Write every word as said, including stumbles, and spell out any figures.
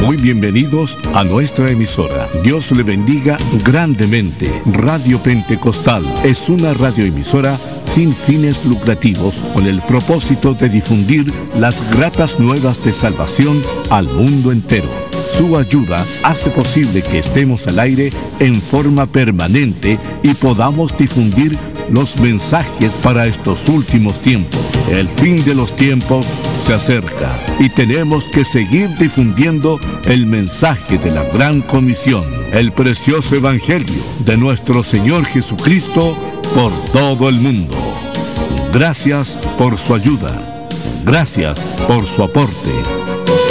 Muy bienvenidos a nuestra emisora. Dios le bendiga grandemente. Radio Pentecostal es una radioemisora sin fines lucrativos con el propósito de difundir las gratas nuevas de salvación al mundo entero. Su ayuda hace posible que estemos al aire en forma permanente y podamos difundir los mensajes para estos últimos tiempos. El fin de los tiempos se acerca y tenemos que seguir difundiendo el mensaje de la gran comisión, el precioso evangelio de nuestro Señor Jesucristo por todo el mundo. Gracias por su ayuda. Gracias por su aporte.